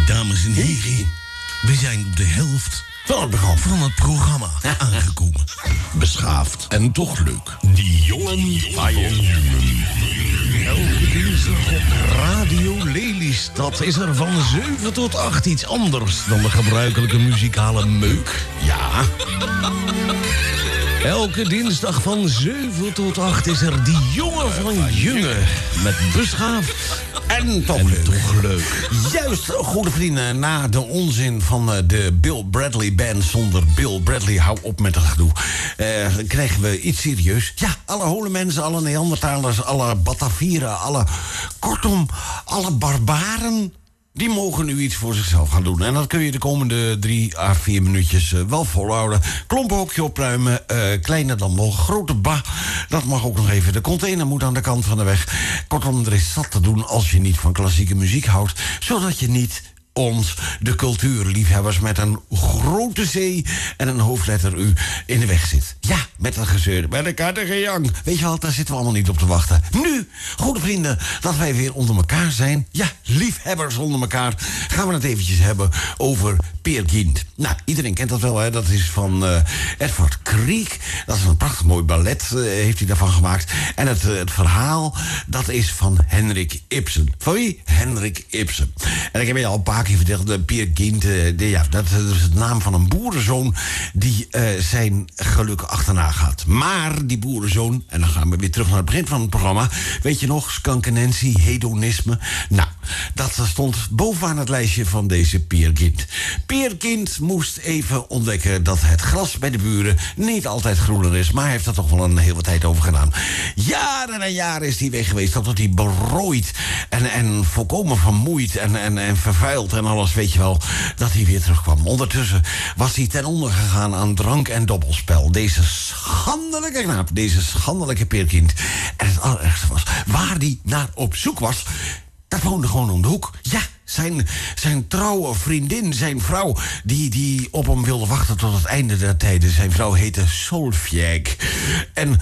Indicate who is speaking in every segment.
Speaker 1: Dames en heren, we zijn op de helft van het programma aangekomen.
Speaker 2: Beschaafd en toch leuk.
Speaker 1: Die jongen van Jongen. Elke dinsdag op Radio Lelystad is er van 7 tot 8 iets anders dan de gebruikelijke muzikale meuk. Ja. Elke dinsdag van 7 tot 8 is er die jongen van Jongen. Met beschaafd
Speaker 2: En toch leuk.
Speaker 1: Juist, goede vrienden, na de onzin van de Bill Bradley Band zonder Bill Bradley, hou op met het gedoe, krijgen we iets serieus. Ja, alle hole mensen, alle Neandertalers, alle Batavieren, kortom, alle barbaren, die mogen nu iets voor zichzelf gaan doen. En dat kun je de komende 3 à 4 minuutjes wel volhouden. Klompenhokje opruimen, kleine dan wel grote dat mag ook nog even. De container moet aan de kant van de weg. Kortom, er is zat te doen als je niet van klassieke muziek houdt, zodat je niet ons, de cultuurliefhebbers met een grote C en een hoofdletter U in de weg zit. Ja, met een gezeur, met een kattengejank. Weet je wel, daar zitten we allemaal niet op te wachten. Nu, goede vrienden, dat wij weer onder elkaar zijn. Ja, liefhebbers onder elkaar. Gaan we het eventjes hebben over Peer Gynt. Nou, iedereen kent dat wel, hè. Dat is van Edvard Grieg. Dat is een prachtig mooi ballet, heeft hij daarvan gemaakt. En het verhaal, dat is van Henrik Ibsen. Van wie? Henrik Ibsen. En ik heb je al een paar keer verteld, Peer Gynt, dat is de naam van een boerenzoon die zijn geluk achterna gaat. Maar die boerenzoon, en dan gaan we weer terug naar het begin van het programma, weet je nog, Skunk and Nancy, hedonisme. Nou, dat stond bovenaan het lijstje van deze Peer Gynt. Peer Gynt moest even ontdekken dat het gras bij de buren niet altijd groener is, maar hij heeft er toch wel een hele tijd over gedaan. Jaren en jaren is hij weg geweest, totdat hij berooid en volkomen vermoeid en vervuild en alles, weet je wel, dat hij weer terugkwam. Ondertussen was hij ten onder gegaan aan drank en dobbelspel. Deze schandelijke knaap, deze schandelijke Peer Gynt. En het allerergste was, waar hij naar op zoek was, dat woonde gewoon om de hoek. Ja, zijn trouwe vriendin, zijn vrouw, die op hem wilde wachten tot het einde der tijden. Zijn vrouw heette Solfjeg. En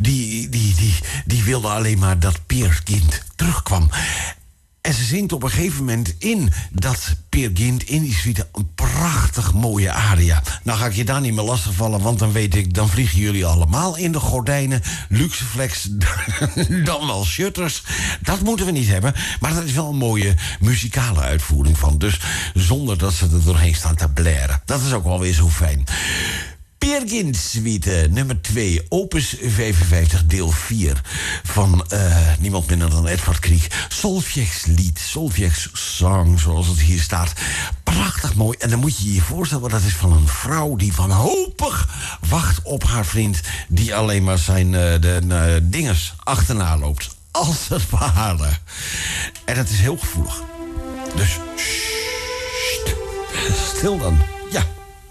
Speaker 1: die wilde alleen maar dat Peer Gynt terugkwam. En ze zingt op een gegeven moment in dat Peer Gynt, in die suite, een prachtig mooie aria. Nou ga ik je daar niet meer lastigvallen, want dan weet ik, dan vliegen jullie allemaal in de gordijnen. Luxeflex, dan wel shutters. Dat moeten we niet hebben, maar dat is wel een mooie muzikale uitvoering van. Dus zonder dat ze er doorheen staan te blaren. Dat is ook wel weer zo fijn. Peer Gynt suite nummer 2, opus 55, deel 4... van niemand minder dan Edvard Grieg. Solfjeg's lied, Solfjeg's song, zoals het hier staat. Prachtig mooi. En dan moet je je voorstellen, dat is van een vrouw die wanhopig wacht op haar vriend, die alleen maar zijn dinges achterna loopt. Als het ware. En het is heel gevoelig. Dus stil dan.